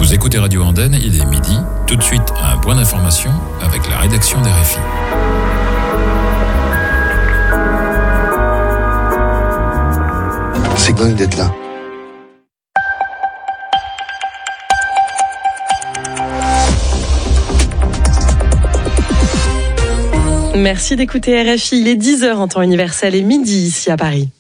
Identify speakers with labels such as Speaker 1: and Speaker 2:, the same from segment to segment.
Speaker 1: Vous écoutez Radio Andenne, il est midi. Tout de suite, un point d'information avec la rédaction d'RFI.
Speaker 2: C'est bon d'être là.
Speaker 3: Merci d'écouter RFI. Il est 10h en temps universel et midi ici à Paris.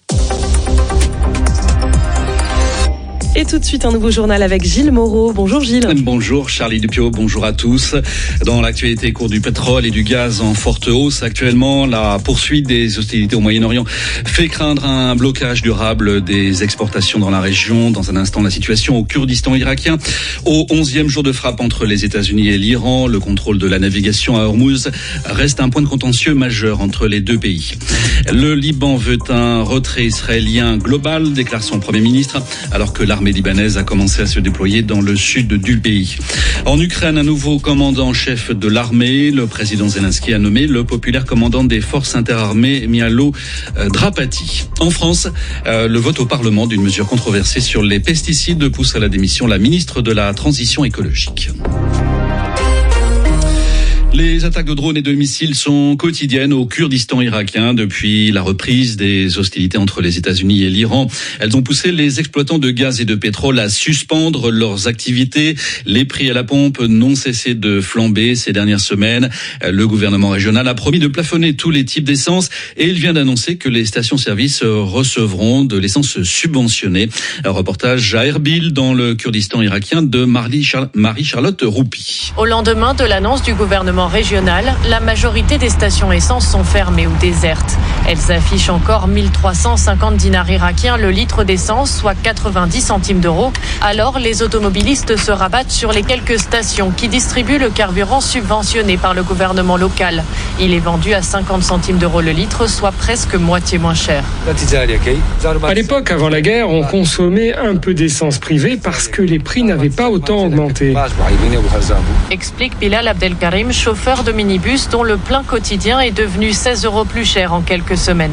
Speaker 3: Et tout de suite, un nouveau journal avec Gilles Moreau. Bonjour Gilles.
Speaker 4: Bonjour Charlie Dupiot, bonjour à tous. Dans l'actualité, cours du pétrole et du gaz en forte hausse actuellement, la poursuite des hostilités au Moyen-Orient fait craindre un blocage durable des exportations dans la région. Dans un instant, la situation au Kurdistan irakien. Au 11e jour de frappe entre les États-Unis et l'Iran, le contrôle de la navigation à Hormuz reste un point de contentieux majeur entre les deux pays. Le Liban veut un retrait israélien global, déclare son Premier ministre, alors que l'armée libanaise a commencé à se déployer dans le sud du pays. En Ukraine, un nouveau commandant-chef de l'armée. Le président Zelensky a nommé le populaire commandant des forces interarmées, Mihailo Drapati. En France, le vote au Parlement d'une mesure controversée sur les pesticides pousse à la démission la ministre de la Transition écologique. Les attaques de drones et de missiles sont quotidiennes au Kurdistan irakien depuis la reprise des hostilités entre les États-Unis et l'Iran. Elles ont poussé les exploitants de gaz et de pétrole à suspendre leurs activités. Les prix à la pompe n'ont cessé de flamber ces dernières semaines. Le gouvernement régional a promis de plafonner tous les types d'essence et il vient d'annoncer que les stations-service recevront de l'essence subventionnée. Un reportage à Erbil dans le Kurdistan irakien de Marie-Charlotte Roupi.
Speaker 5: Au lendemain de l'annonce du gouvernement régional, la majorité des stations essence sont fermées ou désertes. Elles affichent encore 1350 dinars irakiens le litre d'essence, soit 90 centimes d'euros. Alors, les automobilistes se rabattent sur les quelques stations qui distribuent le carburant subventionné par le gouvernement local. Il est vendu à 50 centimes d'euros le litre, soit presque moitié moins cher.
Speaker 6: À l'époque, avant la guerre, on consommait un peu d'essence privée parce que les prix n'avaient pas autant augmenté.
Speaker 5: Explique Bilal Abdelkarim, chauffeur de minibus dont le plein quotidien est devenu 16 euros plus cher en quelques semaines.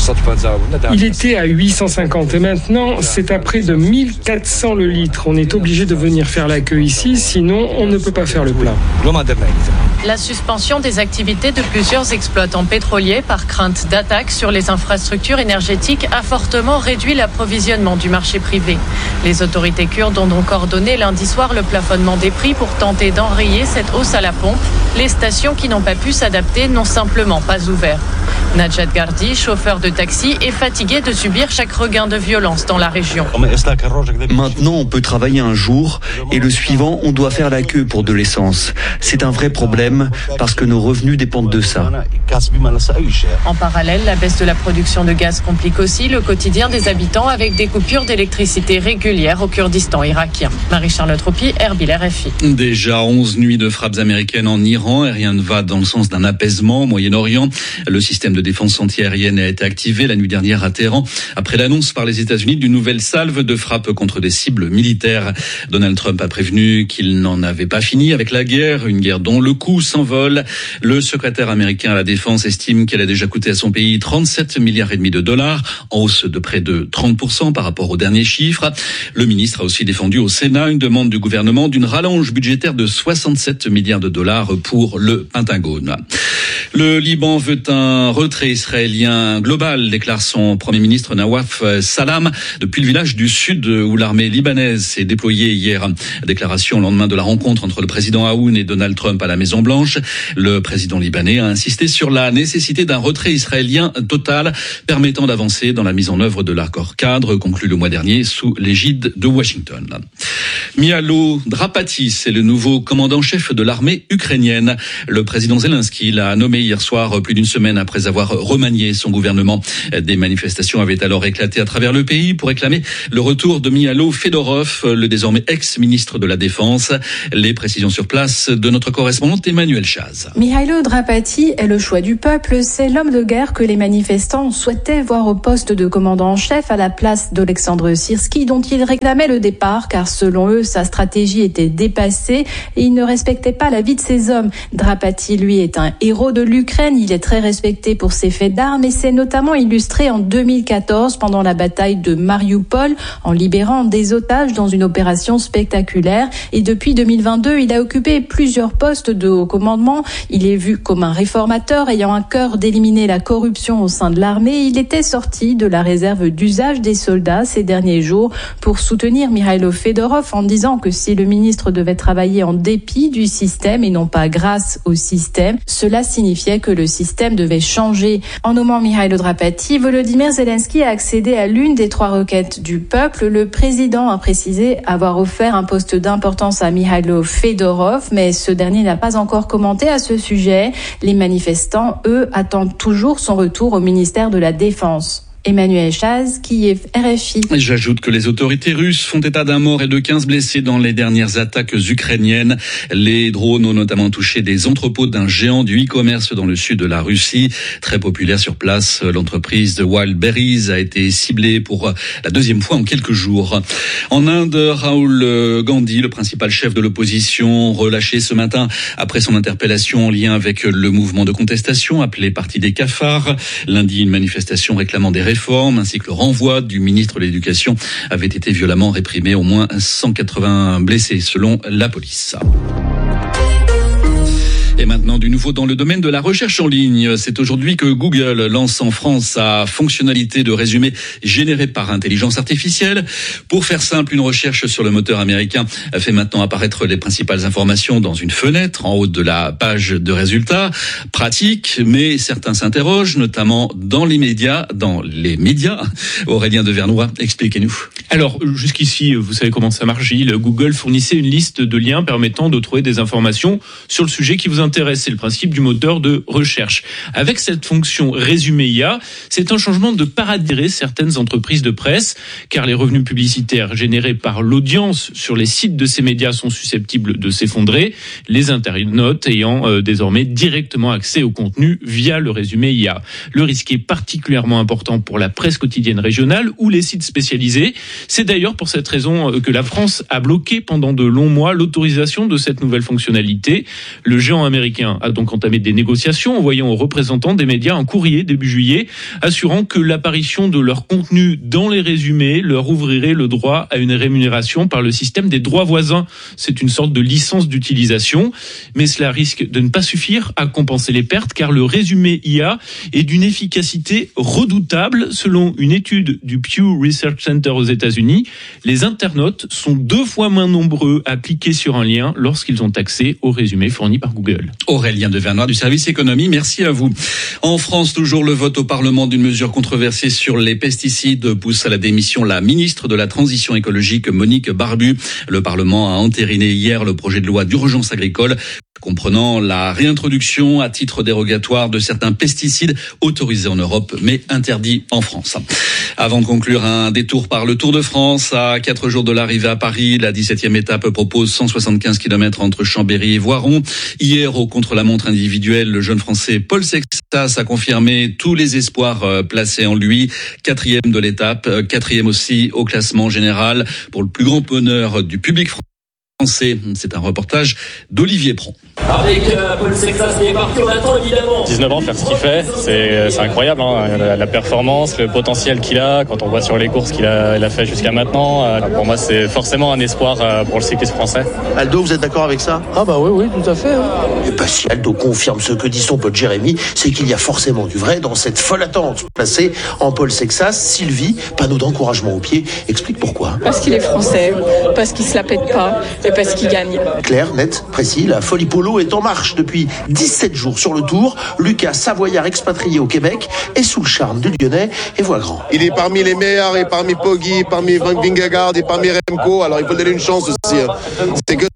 Speaker 6: Il était à 850 et maintenant c'est à près de 1400 le litre. On est obligé de venir faire la queue ici, sinon on ne peut pas faire le plein.
Speaker 5: La suspension des activités de plusieurs exploitants pétroliers par crainte d'attaque sur les infrastructures énergétiques a fortement réduit l'approvisionnement du marché privé. Les autorités kurdes ont donc ordonné lundi soir le plafonnement des prix pour tenter d'enrayer cette hausse à la pompe. Les stations qui n'ont pas pu s'adapter n'ont simplement pas ouvert. Najat Gardi, chauffeur de taxi, est fatigué de subir chaque regain de violence dans la région.
Speaker 7: Maintenant, on peut travailler un jour et le suivant, on doit faire la queue pour de l'essence. C'est un vrai problème parce que nos revenus dépendent de ça.
Speaker 5: En parallèle, la baisse de la production de gaz complique aussi le quotidien des habitants avec des coupures d'électricité régulières au Kurdistan irakien. Marie-Charlotte Roupi, Erbil, RFI.
Speaker 4: Déjà 11 nuits de frappes américaines en Iran et rien ne va dans le sens d'un apaisement au Moyen-Orient. Le système de défense antiaérienne a été activé la nuit dernière à Téhéran après l'annonce par les États-Unis d'une nouvelle salve de frappes contre des cibles militaires. Donald Trump a prévenu qu'il n'en avait pas fini avec la guerre, une guerre dont le coût s'envole. Le secrétaire américain à la défense estime qu'elle a déjà coûté à son pays 37,5 milliards de dollars, en hausse de près de 30% par rapport aux derniers chiffres. Le ministre a aussi défendu au Sénat une demande du gouvernement d'une rallonge budgétaire de 67 milliards de dollars pour le Pentagone. Le Liban veut un retrait israélien global, déclare son Premier ministre Nawaf Salam, depuis le village du sud où l'armée libanaise s'est déployée hier. Déclaration au lendemain de la rencontre entre le président Aoun et Donald Trump à la Maison-Blanche. Le président libanais a insisté sur la nécessité d'un retrait israélien total permettant d'avancer dans la mise en œuvre de l'accord cadre conclu le mois dernier sous l'égide de Washington. Mihailo Drapati, c'est le nouveau commandant-chef de l'armée ukrainienne. Le président Zelensky l'a nommé hier soir, plus d'une semaine après avoir remanié son gouvernement. Des manifestations avaient alors éclaté à travers le pays pour réclamer le retour de Mihailo Fedorov, le désormais ex-ministre de la Défense. Les précisions sur place de notre correspondante Emmanuel Chaz.
Speaker 8: Mihailo Drapati est le choix du peuple. C'est l'homme de guerre que les manifestants souhaitaient voir au poste de commandant en chef à la place d'Olexandre Syrski, dont ils réclamaient le départ, car selon eux, eux, sa stratégie était dépassée et il ne respectait pas la vie de ses hommes. Drapati, lui, est un héros de l'Ukraine. Il est très respecté pour ses faits d'armes et c'est notamment illustré en 2014 pendant la bataille de Mariupol en libérant des otages dans une opération spectaculaire. Et depuis 2022, il a occupé plusieurs postes de haut commandement. Il est vu comme un réformateur ayant à cœur d'éliminer la corruption au sein de l'armée. Il était sorti de la réserve d'usage des soldats ces derniers jours pour soutenir Mikhailo Fedorov en disant que si le ministre devait travailler en dépit du système et non pas grâce au système, cela signifiait que le système devait changer. En nommant Mikhailo Drapati, Volodymyr Zelensky a accédé à l'une des 3 requêtes du peuple. Le président a précisé avoir offert un poste d'importance à Mikhailo Fedorov, mais ce dernier n'a pas encore commenté à ce sujet. Les manifestants, eux, attendent toujours son retour au ministère de la Défense. Emmanuel Chaz, Kiev, RFI.
Speaker 4: J'ajoute que les autorités russes font état d'un mort et de 15 blessés dans les dernières attaques ukrainiennes. Les drones ont notamment touché des entrepôts d'un géant du e-commerce dans le sud de la Russie. Très populaire sur place, l'entreprise de Wildberries a été ciblée pour la 2e fois en quelques jours. En Inde, Rahul Gandhi, le principal chef de l'opposition, relâché ce matin après son interpellation en lien avec le mouvement de contestation appelé Parti des cafards. Lundi, une manifestation réclamant des réformes ainsi que le renvoi du ministre de l'Éducation avait été violemment réprimé. Au moins 180 blessés selon la police. Et maintenant, du nouveau dans le domaine de la recherche en ligne. C'est aujourd'hui que Google lance en France sa fonctionnalité de résumé généré par intelligence artificielle. Pour faire simple, une recherche sur le moteur américain fait maintenant apparaître les principales informations dans une fenêtre en haut de la page de résultats. Pratique, mais certains s'interrogent, notamment dans les médias. Aurélien Devernois, expliquez-nous.
Speaker 2: Alors, jusqu'ici, vous savez comment ça marche, Gilles. Google fournissait une liste de liens permettant de trouver des informations sur le sujet qui vous intéresse. C'est le principe du moteur de recherche. Avec cette fonction résumé IA, c'est un changement de paradigme certaines entreprises de presse, car les revenus publicitaires générés par l'audience sur les sites de ces médias sont susceptibles de s'effondrer, les internautes ayant désormais directement accès au contenu via le résumé IA. Le risque est particulièrement important pour la presse quotidienne régionale ou les sites spécialisés. C'est d'ailleurs pour cette raison que la France a bloqué pendant de longs mois l'autorisation de cette nouvelle fonctionnalité. Le géant américain a donc entamé des négociations, envoyant aux représentants des médias un courrier début juillet, assurant que l'apparition de leur contenu dans les résumés leur ouvrirait le droit à une rémunération par le système des droits voisins. C'est une sorte de licence d'utilisation, mais cela risque de ne pas suffire à compenser les pertes, car le résumé IA est d'une efficacité redoutable. Selon une étude du Pew Research Center aux États-Unis, les internautes sont 2 fois moins nombreux à cliquer sur un lien lorsqu'ils ont accès au résumé fourni par Google.
Speaker 4: Aurélien Devernois du service économie, merci à vous. En France, toujours le vote au Parlement d'une mesure controversée sur les pesticides pousse à la démission la ministre de la Transition écologique, Monique Barbu. Le Parlement a entériné hier le projet de loi d'urgence agricole comprenant la réintroduction à titre dérogatoire de certains pesticides autorisés en Europe mais interdits en France. Avant de conclure, un détour par le Tour de France. À 4 jours de l'arrivée à Paris, la 17e étape propose 175 km entre Chambéry et Voiron. Hier, au contre-la-montre individuel, le jeune Français Paul Sexas a confirmé tous les espoirs placés en lui. 4e de l'étape, 4e aussi au classement général pour le plus grand bonheur du public français. C'est un reportage d'Olivier Pron.
Speaker 9: Avec Paul Sexas qui est parti au matin, évidemment.
Speaker 10: 19 ans, faire ce qu'il fait, c'est incroyable, hein, la performance, le potentiel qu'il a, quand on voit sur les courses qu'il a fait jusqu'à maintenant. Pour moi, c'est forcément un espoir pour le cyclisme français.
Speaker 11: Aldo, vous êtes d'accord avec ça ?
Speaker 12: Ah bah oui, tout à fait. Hein.
Speaker 11: Et bah si Aldo confirme ce que dit son pote Jérémy, c'est qu'il y a forcément du vrai dans cette folle attente placée en Paul Sexas. Sylvie, panneau d'encouragement au pied, explique pourquoi.
Speaker 13: Parce qu'il est français, parce qu'il se la pète pas et parce qu'il gagne.
Speaker 11: Clair, net, précis, la folie polo est en marche depuis 17 jours sur le Tour. Lucas Savoyard, expatrié au Québec, est sous le charme du Lyonnais et voit grand.
Speaker 14: Il est parmi les meilleurs, et parmi Poggi, parmi Vingegaard et parmi Remco, alors il faut donner une chance aussi. C'est que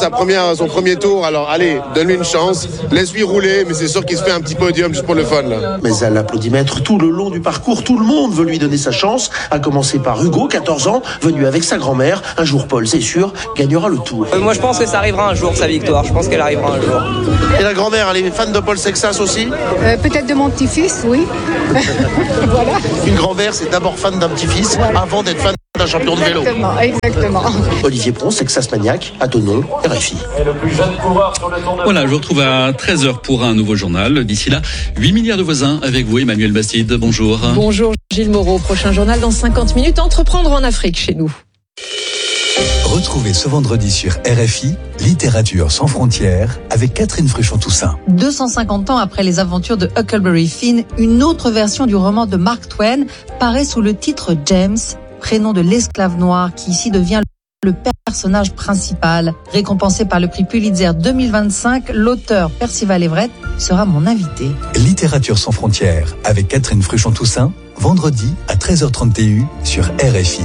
Speaker 14: son premier tour, alors allez, donne-lui une chance, laisse-lui rouler, mais c'est sûr qu'il se fait un petit podium juste pour le fun. Là.
Speaker 11: Mais à l'applaudimètre tout le long du parcours, tout le monde veut lui donner sa chance, à commencer par Hugo, 14 ans, venu avec sa grand-mère. Un jour, Paul, c'est sûr, gagnera le Tour.
Speaker 15: Moi, je pense que ça arrivera un jour, sa victoire. Je pense qu'elle arrivera un jour.
Speaker 11: Et la grand-mère, elle est fan de Paul Sexas aussi ?
Speaker 16: Peut-être de mon petit-fils, oui.
Speaker 11: Voilà. Une grand-mère, c'est d'abord fan d'un petit-fils, avant d'être fan d'un champion de vélo.
Speaker 12: Exactement.
Speaker 11: Olivier Pron, Sexas Maniac, à Thonon, RFI.
Speaker 4: Voilà, je vous retrouve à 13h pour un nouveau journal. D'ici là, 8 milliards de voisins avec vous, Emmanuel Bastide. Bonjour.
Speaker 3: Bonjour Gilles Moreau. Prochain journal dans 50 minutes. Entreprendre en Afrique chez nous.
Speaker 16: Retrouvez ce vendredi sur RFI, Littérature sans frontières, avec Catherine Fruchon-Toussaint.
Speaker 17: 250 ans après les aventures de Huckleberry Finn, une autre version du roman de Mark Twain paraît sous le titre James, prénom de l'esclave noir qui ici devient le personnage principal. Récompensé par le prix Pulitzer 2025, l'auteur Percival Everett sera mon invité.
Speaker 16: Littérature sans frontières, avec Catherine Fruchon-Toussaint, vendredi à 13h31 sur RFI.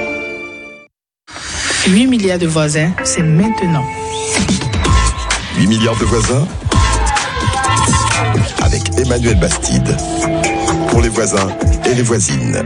Speaker 18: 8 milliards de voisins, c'est maintenant.
Speaker 19: 8 milliards de voisins avec Emmanuel Bastide. Pour les voisins et les voisines.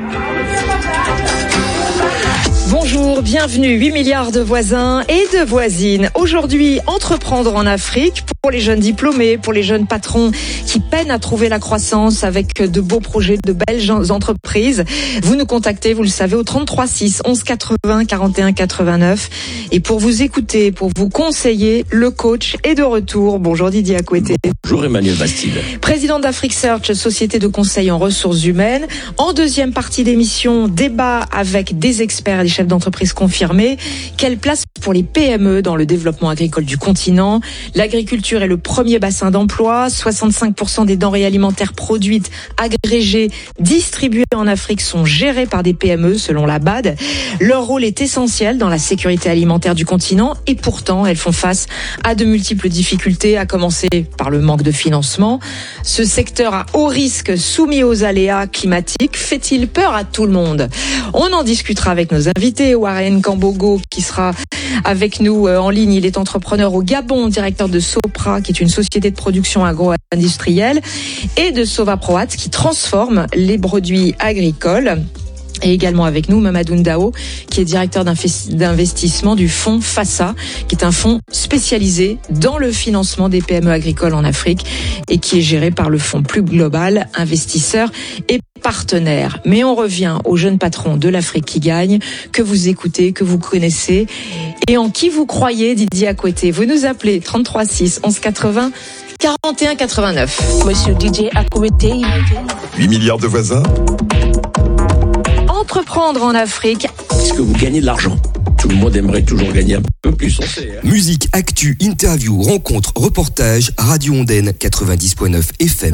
Speaker 3: Bonjour, bienvenue, 8 milliards de voisins et de voisines. Aujourd'hui, entreprendre en Afrique pour les jeunes diplômés, pour les jeunes patrons qui peinent à trouver la croissance avec de beaux projets, de belles entreprises. Vous nous contactez, vous le savez, au 33 6 11 80 41 89. Et pour vous écouter, pour vous conseiller, le coach est de retour. Bonjour Didier Akoueté.
Speaker 20: Bonjour Emmanuel Bastide.
Speaker 3: Président d'Afrique Search, société de conseil en ressources humaines. En deuxième partie d'émission, débat avec des experts et des chefs d'entreprise confirmés. Quelle place pour les PME dans le développement agricole du continent? L'agriculture est le premier bassin d'emploi. 65% des denrées alimentaires produites, agrégées, distribuées en Afrique sont gérées par des PME selon la BAD. Leur rôle est essentiel dans la sécurité alimentaire du continent et pourtant elles font face à de multiples difficultés, à commencer par le manque de financement. Ce secteur à haut risque soumis aux aléas climatiques fait-il peur à tout le monde? On en discutera avec nos invités. Warren Kambogo qui sera avec nous en ligne. Il est entrepreneur au Gabon, directeur de Sopra qui est une société de production agro-industrielle et de Sovaproat qui transforme les produits agricoles. Et également avec nous, Mamadou Ndao, qui est directeur d'investissement du fonds FASA, qui est un fonds spécialisé dans le financement des PME agricoles en Afrique et qui est géré par le fonds plus global, investisseurs et partenaires. Mais on revient aux jeunes patrons de l'Afrique qui gagnent, que vous écoutez, que vous connaissez et en qui vous croyez, Didier Akoueté. Vous nous appelez 33 6 11 80 41 89.
Speaker 18: Monsieur Didier Akoueté.
Speaker 19: 8 milliards de voisins.
Speaker 3: Entreprendre en Afrique.
Speaker 20: Est-ce que vous gagnez de l'argent? Tout le monde aimerait toujours gagner un peu plus, on sait.
Speaker 21: Musique, actu, interview, rencontre, reportage, Radio Ondaine 90.9 FM.